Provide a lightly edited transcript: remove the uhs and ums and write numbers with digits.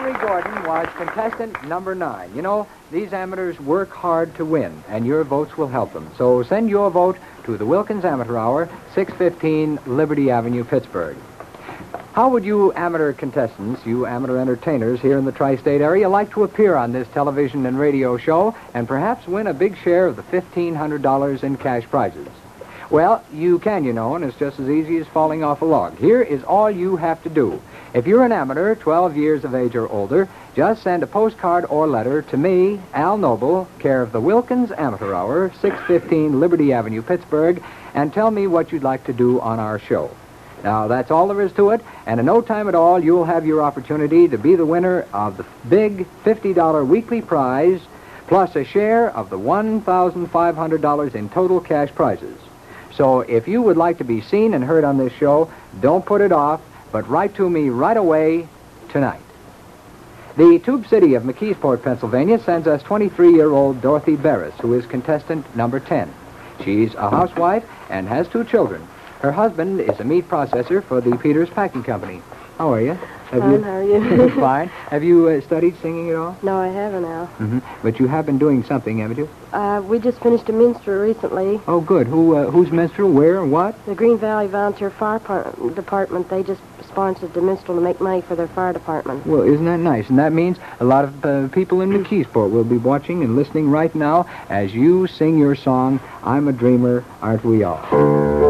Henry Gordon was contestant number 9. You know, these amateurs work hard to win, and your votes will help them. So send your vote to the Wilkins Amateur Hour, 615 Liberty Avenue, Pittsburgh. How would you amateur contestants, you amateur entertainers here in the tri-state area, like to appear on this television and radio show and perhaps win a big share of the $1,500 in cash prizes? Well, you can, you know, and it's just as easy as falling off a log. Here is all you have to do. If you're an amateur, 12 years of age or older, just send a postcard or letter to me, Al Noble, care of the Wilkins Amateur Hour, 615 Liberty Avenue, Pittsburgh, and tell me what you'd like to do on our show. Now, that's all there is to it, and in no time at all, you'll have your opportunity to be the winner of the big $50 weekly prize, plus a share of the $1,500 in total cash prizes. So if you would like to be seen and heard on this show, don't put it off, but write to me right away tonight. The Tube City of McKeesport, Pennsylvania, sends us 23-year-old Dorothy Barris, who is contestant number 10. She's a housewife and has 2 children. Her husband is a meat processor for the Peters Packing Company. How are you? Fine, how are you? Fine. Have you studied singing at all? No, I haven't, Al. Mm-hmm. But you have been doing something, haven't you? We just finished a minstrel recently. Oh, good. Who's minstrel? Where and what? The Green Valley Volunteer Fire Department, they just sponsored the minstrel to make money for their fire department. Well, isn't that nice? And that means a lot of people in McKeesport will be watching and listening right now as you sing your song, I'm a Dreamer, Aren't We All?